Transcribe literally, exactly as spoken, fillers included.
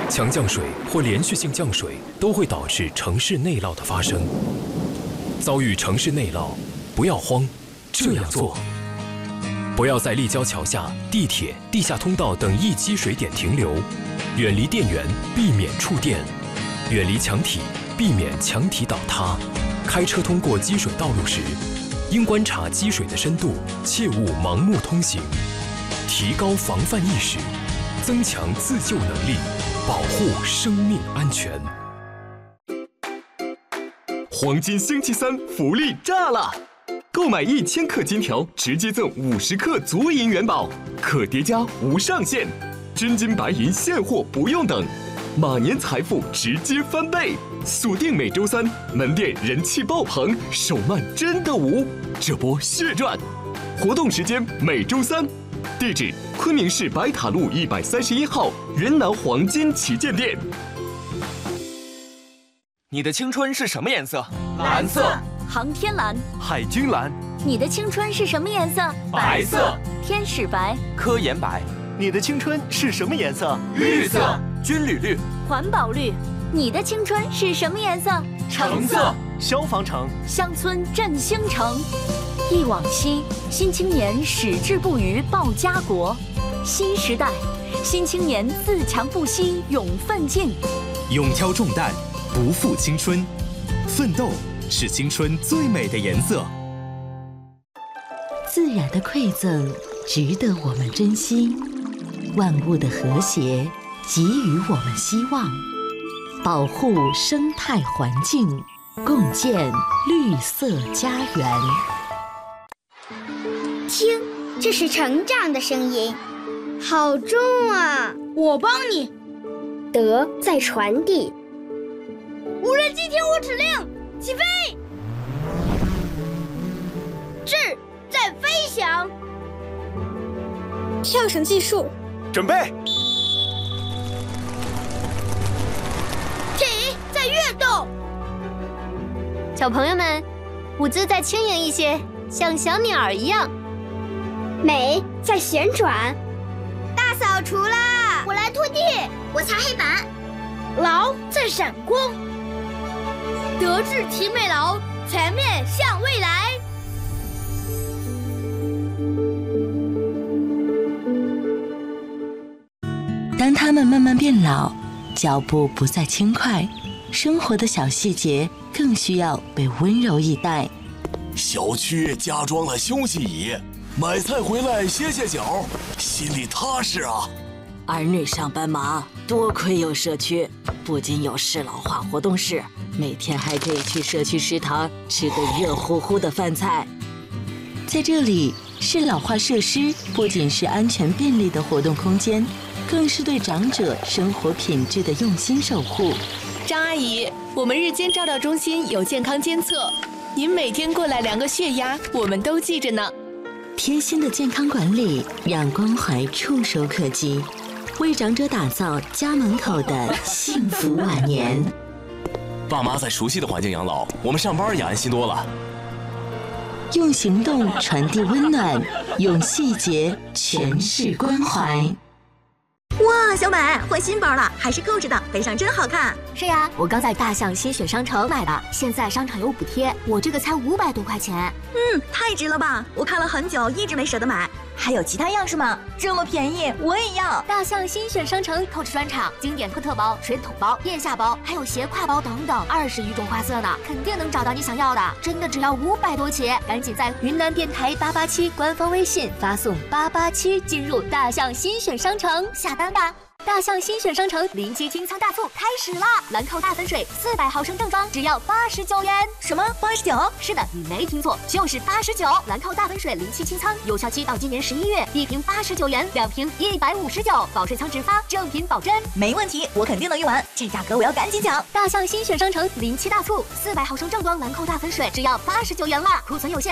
强降水或连续性降水都会导致城市内涝的发生。遭遇城市内涝，不要慌，这样做：不要在立交桥下、地铁、地下通道等易积水点停留，远离电源，避免触电；远离墙体，避免墙体倒塌。开车通过积水道路时，应观察积水的深度，切勿盲目通行。提高防范意识，增强自救能力，保护生命安全。 黄金星期三福利炸了！购买一千克金条，直接赠五十克足银元宝，可叠加无上限，真金白银现货不用等，马年财富直接翻倍！锁定每周三，门店人气爆棚，手慢真的无，这波血赚！活动时间每周三，地址昆明市白塔路一百三十一号云南黄金旗舰店。 你的青春是什么颜色？ 蓝色。 航天蓝。 海军蓝。 你的青春是什么颜色？ 白色。 天使白。 科研白。 你的青春是什么颜色？ 绿色。 军旅绿。 环保绿。你的青春是什么颜色？ 橙色。 消防橙。 乡村振兴城。忆往昔，新青年矢志不渝报家国；新时代，新青年自强不息勇奋进。 勇挑重担，不负青春，奋斗是青春最美的颜色。 自然的馈赠值得我们珍惜，万物的和谐给予我们希望。保护生态环境，共建绿色家园。 听，这是成长的声音，好重啊！ 我帮你。 德在传递。 无人机听我指令，起飞！智在飞翔。 跳绳技术， 准备。 体在跃动。 小朋友们，舞姿再轻盈一些，像小鸟儿一样。 美在旋转。 大扫除啦！ 我来拖地，我擦黑板。 劳在闪光。德智体美劳，全面向未来。 当他们慢慢变老，脚步不再轻快，生活的小细节更需要被温柔以待。 小区加装了休息椅，买菜回来歇歇脚，心里踏实啊。 儿女上班忙，多亏有社区，不仅有适老化活动室，每天还可以去社区食堂吃个热乎乎的饭菜。 在这里，适老化设施不仅是安全便利的活动空间，更是对长者生活品质的用心守护。 张阿姨，我们日间照料中心有健康监测，您每天过来量个血压，我们都记着呢。 贴心的健康管理，让关怀触手可及，为长者打造家门口的幸福晚年。 爸妈在熟悉的环境养老，我们上班也安心多了。 用行动传递温暖，用细节诠释关怀。 哇，小美换新包了，还是购置的，背上真好看。 是呀，我刚在大象新选商城买的，现在商场有补贴，我这个才五百多块钱。 嗯，太值了吧！我看了很久，一直没舍得买。还有其他样式吗？这么便宜，我也要。 大象新选商城购置专场，经典特特包、水桶包、腋下包，还有斜挎包等等，二十余种花色呢，肯定能找到你想要的。真的只要五百多起，赶紧在云南电台八八七官方微信发送八八七进入大象新选商城下单吧。大象新选商城临期清仓大促开始啦！兰蔻大粉水四百毫升正装只要八十九元。 什么八十九？ 是的，你没听错，就是八十九。兰蔻大粉水临期清仓，有效期到今年十一月，一瓶八十九元，两瓶一百五十九，保税仓直发，正品保真。 没问题，我肯定能用完，这价格我要赶紧抢！ 大象新选商城临期大促，四百毫升正装兰蔻大粉水只要八十九元啦，库存有限。